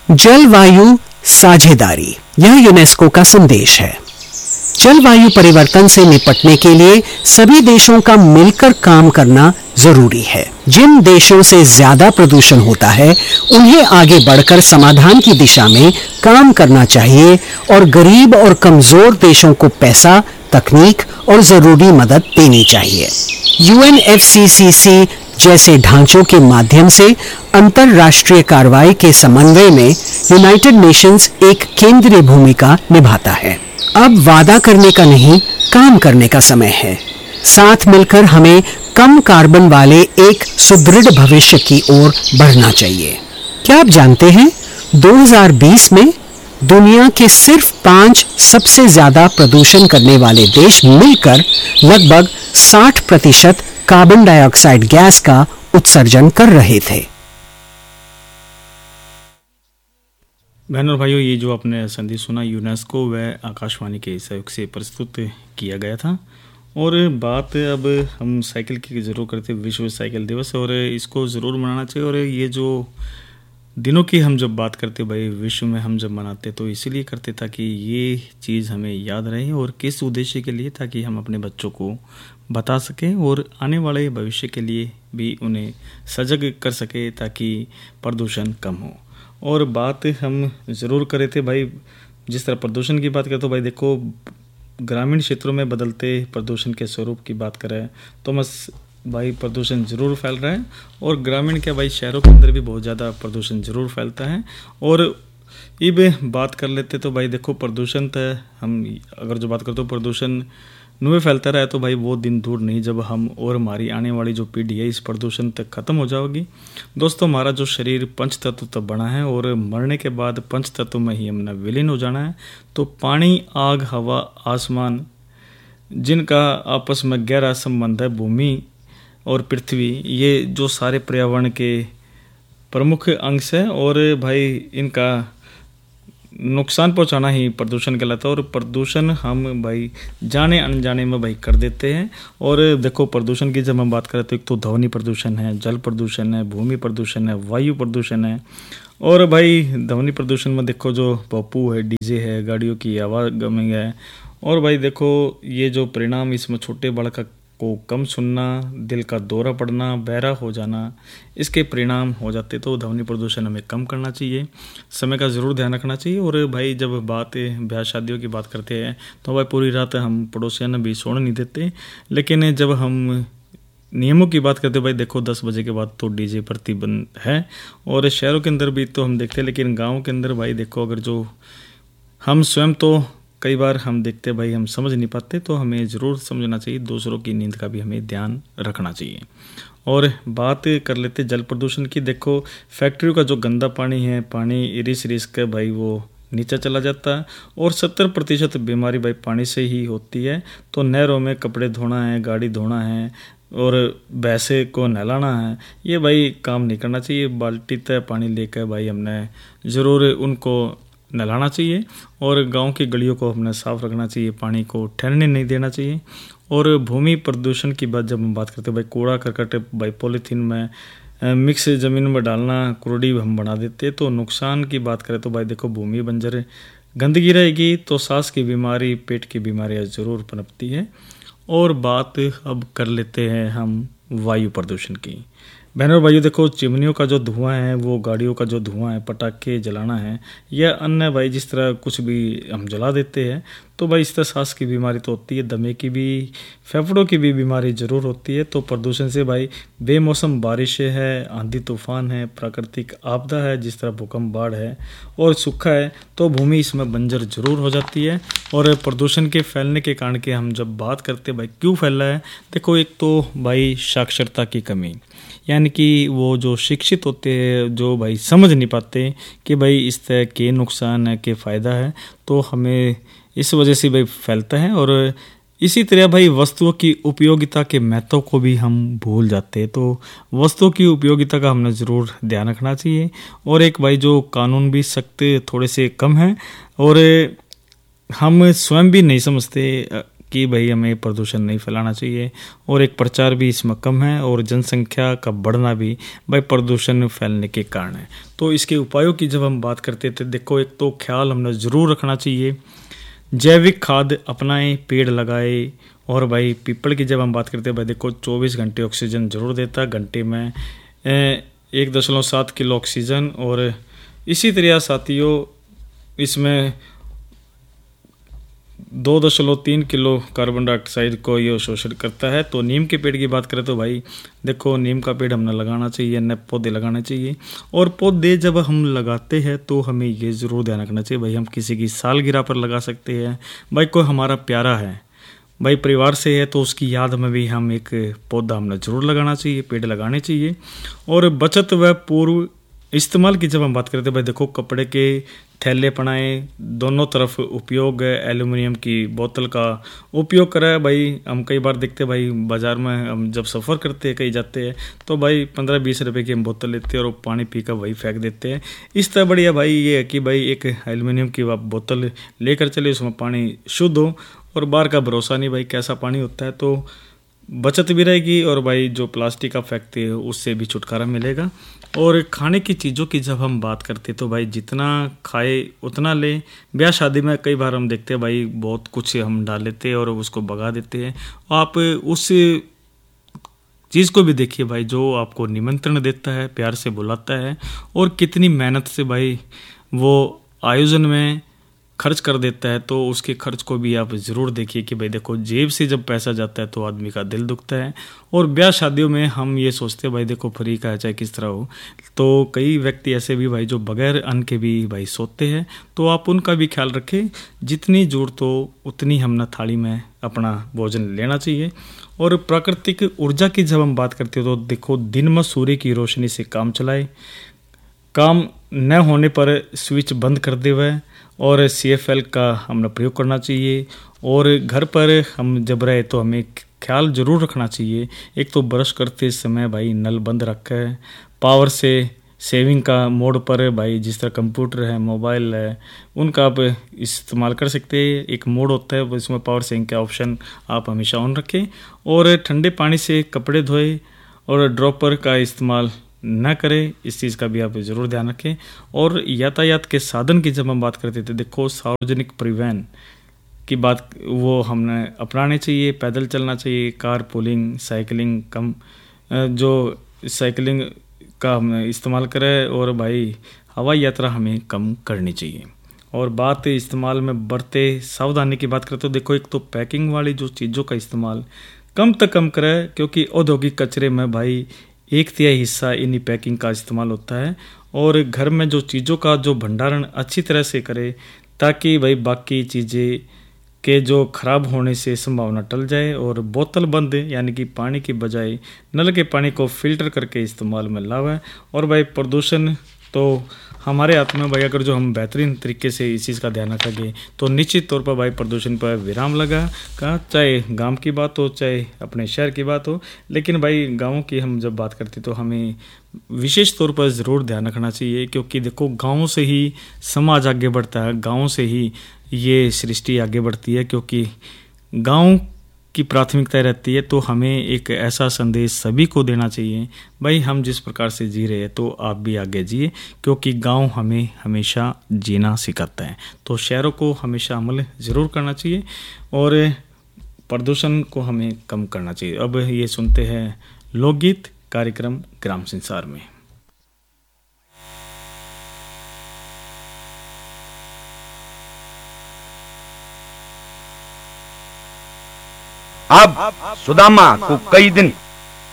जलवायु साझेदारी, यह यूनेस्को का संदेश है। जलवायु परिवर्तन से निपटने के लिए सभी देशों का मिलकर काम करना जरूरी है। जिन देशों से ज्यादा प्रदूषण होता है उन्हें आगे बढ़कर समाधान की दिशा में काम करना चाहिए और गरीब और कमजोर देशों को पैसा, तकनीक और जरूरी मदद देनी चाहिए। UNFCCC जैसे ढांचों के माध्यम से अंतरराष्ट्रीय कार्रवाई के समन्वय में यूनाइटेड नेशंस एक केंद्रीय भूमिका निभाता है। अब वादा करने का नहीं, काम करने का समय है। साथ मिलकर हमें कम कार्बन वाले एक सुदृढ़ भविष्य की ओर बढ़ना चाहिए। क्या आप जानते हैं 2020 में दुनिया के सिर्फ 5 सबसे ज्यादा प्रदूषण करने वाले देश मिलकर लगभग 60% कार्बन डाइऑक्साइड गैस का उत्सर्जन कर रहे थे। बहनों और भाइयों, ये जो आपने संदेश सुना यूनेस्को व आकाशवाणी के सहयोग से प्रस्तुत किया गया था। और बात अब हम साइकिल की जरूर करते, विश्व साइकिल दिवस, और इसको ज़रूर मनाना चाहिए। और ये जो दिनों की हम जब बात करते भाई विश्व में हम जब मनाते तो इसीलिए करते ताकि ये चीज़ हमें याद रहे, और किस उद्देश्य के लिए, ताकि हम अपने बच्चों को बता सकें और आने वाले भविष्य के लिए भी उन्हें सजग कर सके ताकि प्रदूषण कम हो। और बात हम ज़रूर करे थे भाई, जिस तरह प्रदूषण की बात करें तो भाई देखो, ग्रामीण क्षेत्रों में बदलते प्रदूषण के स्वरूप की बात करें तो बस भाई प्रदूषण ज़रूर फैल रहा है। और ग्रामीण क्या भाई, शहरों के अंदर भी बहुत ज़्यादा प्रदूषण ज़रूर फैलता है। और अब बात कर लेते तो भाई देखो, प्रदूषण तो हम अगर जो बात करते हो प्रदूषण नुए फैलता रहा तो भाई वो दिन दूर नहीं जब हम और हमारी आने वाली जो पीढ़ी है इस प्रदूषण तक ख़त्म हो जाएगी। दोस्तों, हमारा जो शरीर पंच तत्व तब बना है और मरने के बाद पंच तत्व में ही हमने विलीन हो जाना है। तो पानी, आग, हवा, आसमान, जिनका आपस में गहरा संबंध है, भूमि और पृथ्वी, ये जो सारे पर्यावरण के प्रमुख अंश है। और भाई इनका नुकसान पहुंचाना ही प्रदूषण कहलाता है। और प्रदूषण हम भाई जाने अनजाने में भाई कर देते हैं। और देखो, प्रदूषण की जब हम बात करें तो एक तो ध्वनि प्रदूषण है, जल प्रदूषण है, भूमि प्रदूषण है, वायु प्रदूषण है। और भाई ध्वनि प्रदूषण में देखो जो पप्पू है, डीजे है, गाड़ियों की आवागमन है। और भाई देखो, ये जो परिणाम इसमें छोटे बालक को कम सुनना, दिल का दौरा पड़ना, बहरा हो जाना, इसके परिणाम हो जाते। तो ध्वनि प्रदूषण हमें कम करना चाहिए, समय का ज़रूर ध्यान रखना चाहिए। और भाई जब बात ब्याह शादियों की बात करते हैं तो भाई पूरी रात हम पड़ोसियों ने भी सोने नहीं देते। लेकिन जब हम नियमों की बात करते भाई देखो, 10 बजे के बाद तो डीजे प्रतिबंध है। और शहरों के अंदर भी तो हम देखते हैं, लेकिन गाँव के अंदर भाई देखो, अगर जो हम स्वयं तो कई बार हम देखते भाई हम समझ नहीं पाते, तो हमें ज़रूर समझना चाहिए। दूसरों की नींद का भी हमें ध्यान रखना चाहिए। और बात कर लेते जल प्रदूषण की। देखो, फैक्ट्रियों का जो गंदा पानी है, पानी इरिस रिस का भाई वो नीचे चला जाता है। और 70% बीमारी भाई पानी से ही होती है। तो नहरों में कपड़े धोना है, गाड़ी धोना है और भैंसे को नहलाना है, ये भाई काम नहीं करना चाहिए। बाल्टी तय पानी लेकर भाई हमने ज़रूर उनको नहलाना चाहिए। और गांव की गलियों को हमने साफ रखना चाहिए, पानी को ठहरने नहीं देना चाहिए। और भूमि प्रदूषण की बात जब हम बात करते हैं भाई, कूड़ा करकट भाई पॉलीथीन में मिक्स ज़मीन में डालना, कुरडी हम बना देते। तो नुकसान की बात करें तो भाई देखो, भूमि बंजर गंदगी रहेगी तो सांस की बीमारी, पेट की बीमारियाँ ज़रूर पनपती है। और बात अब कर लेते हैं हम वायु प्रदूषण की। बहनों और भाइयों, देखो, चिमनियों का जो धुआं है, वो गाड़ियों का जो धुआं है, पटाखे जलाना है या अन्य भाई जिस तरह कुछ भी हम जला देते हैं तो भाई इस तरह सांस की बीमारी तो होती है, दमे की भी, फेफड़ों की भी बीमारी ज़रूर होती है। तो प्रदूषण से भाई बेमौसम बारिशें है, आंधी तूफान है, प्राकृतिक आपदा है जिस तरह भूकंप, बाढ़ है और सूखा है, तो भूमि इसमें बंजर जरूर हो जाती है। और प्रदूषण के फैलने के कारण की हम जब बात करते हैं भाई क्यों फैल रहा है, देखो, एक तो भाई साक्षरता की कमी, यानी कि वो जो शिक्षित होते हैं जो भाई समझ नहीं पाते कि भाई इस तरह के नुकसान है के फ़ायदा है, तो हमें इस वजह से भाई फैलता है। और इसी तरह भाई वस्तुओं की उपयोगिता के महत्व को भी हम भूल जाते हैं। तो वस्तुओं की उपयोगिता का हमने ज़रूर ध्यान रखना चाहिए। और एक भाई जो कानून भी सख्त थोड़े से कम हैं और हम स्वयं भी नहीं समझते कि भाई हमें प्रदूषण नहीं फैलाना चाहिए, और एक प्रचार भी इसमें कम है, और जनसंख्या का बढ़ना भी भाई प्रदूषण फैलने के कारण है। तो इसके उपायों की जब हम बात करते थे, देखो एक तो ख्याल हमने ज़रूर रखना चाहिए, जैविक खाद अपनाएं, पेड़ लगाए, और भाई पीपल की जब हम बात करते हैं भाई देखो 24 घंटे ऑक्सीजन जरूर देता है, घंटे में 1.7 किलो ऑक्सीजन, और इसी तरह साथियों इसमें 2.3 किलो कार्बन डाइऑक्साइड को ये शोषण करता है। तो नीम के पेड़ की बात करें तो भाई देखो नीम का पेड़ हमने लगाना चाहिए, नए पौधे लगाने चाहिए, और पौधे जब हम लगाते हैं तो हमें ये ज़रूर ध्यान रखना चाहिए भाई हम किसी की सालगिरह पर लगा सकते हैं, भाई कोई हमारा प्यारा है भाई परिवार से है तो उसकी याद में भी हम एक पौधा हमने ज़रूर लगाना चाहिए, पेड़ लगाने चाहिए। और बचत व पूर्व इस्तेमाल की जब हम बात करते हैं भाई देखो कपड़े के थैले बनाएं, दोनों तरफ उपयोग है, एल्युमिनियम की बोतल का उपयोग करें। भाई हम कई बार देखते हैं भाई बाज़ार में हम जब सफ़र करते हैं कहीं जाते हैं तो भाई 15-20 रुपए की हम बोतल लेते हैं और पानी पीकर वही फेंक देते हैं। इस तरह बढ़िया भाई ये है कि भाई एक एल्युमिनियम की आप बोतल लेकर चले, उसमें पानी शुद्ध हो, और बाहर का भरोसा नहीं भाई कैसा पानी होता है, तो बचत भी रहेगी, और भाई जो प्लास्टिक का फेंकते हैं उससे भी छुटकारा मिलेगा। और खाने की चीज़ों की जब हम बात करते तो भाई जितना खाए उतना ले। ब्याह शादी में कई बार हम देखते हैं भाई बहुत कुछ हम डाल लेते हैं और उसको भगा देते हैं। आप उस चीज़ को भी देखिए भाई जो आपको निमंत्रण देता है, प्यार से बुलाता है, और कितनी मेहनत से भाई वो आयोजन में खर्च कर देता है, तो उसके खर्च को भी आप ज़रूर देखिए कि भाई देखो जेब से जब पैसा जाता है तो आदमी का दिल दुखता है। और ब्याह शादियों में हम ये सोचते हैं भाई देखो फ्री का है चाहे किस तरह हो, तो कई व्यक्ति ऐसे भी भाई जो बगैर अन्न के भी भाई सोते हैं, तो आप उनका भी ख्याल रखें। जितनी जरूरत हो उतनी हमने थाली में अपना भोजन लेना चाहिए। और प्राकृतिक ऊर्जा की जब हम बात करते हो तो देखो दिन में सूर्य की रोशनी से काम चलाए, काम न होने पर स्विच बंद कर दे हुए, और CFL का हमने प्रयोग करना चाहिए। और घर पर हम जब रहे तो हमें ख्याल जरूर रखना चाहिए, एक तो ब्रश करते समय भाई नल बंद रखा है, पावर से सेविंग का मोड पर भाई जिस तरह कंप्यूटर है, मोबाइल है, उनका आप इस्तेमाल कर सकते हैं। एक मोड होता है इसमें पावर सेविंग का ऑप्शन आप हमेशा ऑन रखें। और ठंडे पानी से कपड़े धोए और ड्रॉपर का इस्तेमाल न करें, इस चीज़ का भी आप ज़रूर ध्यान रखें। और यातायात के साधन की जब हम बात करते थे देखो सार्वजनिक परिवहन की बात वो हमने अपनाने चाहिए, पैदल चलना चाहिए, कार पुलिंग, साइकिलिंग कम, जो साइकिलिंग का हम इस्तेमाल करें, और भाई हवाई यात्रा हमें कम करनी चाहिए। और बात इस्तेमाल में बढ़ते सावधानी की बात करें तो देखो एक तो पैकिंग वाली जो चीज़ों का इस्तेमाल कम तक कम करें, क्योंकि औद्योगिक कचरे में भाई 1/3 हिस्सा इन्हीं पैकिंग का इस्तेमाल होता है। और घर में जो चीज़ों का जो भंडारण अच्छी तरह से करे ताकि भाई बाकी चीज़ें के जो खराब होने से संभावना टल जाए। और बोतल बंद यानी कि पानी की बजाय नल के पानी को फिल्टर करके इस्तेमाल में लावे। और भाई प्रदूषण तो हमारे हाथ में भाई, अगर जो हम बेहतरीन तरीके से इस चीज़ का ध्यान रखेंगे तो निश्चित तौर पर भाई प्रदूषण पर विराम लगा का, चाहे गांव की बात हो चाहे अपने शहर की बात हो। लेकिन भाई गाँव की हम जब बात करते तो हमें विशेष तौर पर ज़रूर ध्यान रखना चाहिए, क्योंकि देखो गाँव से ही समाज आगे बढ़ता है, गाँव से ही ये सृष्टि आगे बढ़ती है, क्योंकि गाँव की प्राथमिकता रहती है। तो हमें एक ऐसा संदेश सभी को देना चाहिए भाई हम जिस प्रकार से जी रहे हैं तो आप भी आगे जिए, क्योंकि गांव हमें हमेशा जीना सिखाता है। तो शहरों को हमेशा अमल ज़रूर करना चाहिए और प्रदूषण को हमें कम करना चाहिए। अब ये सुनते हैं लोकगीत कार्यक्रम ग्राम संसार में। अब सुदामा को कई दिन